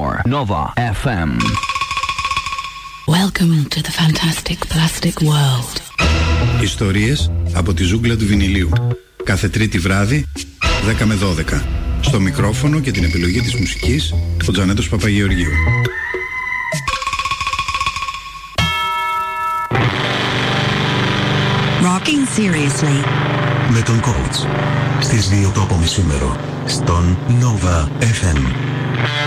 more. Nova FM. Welcome to the fantastic plastic world. Ιστορίες από τη ζούγκλα του βινιλίου. Κάθε Τρίτη βράδυ, 10 με 12. Στο μικρόφωνο και την επιλογή της μουσικής, ο Τζανέτος Παπαγεωργίου. Rocking seriously. Με τον coach. Στις 2 το απομεσήμερο. Στον Nova FM.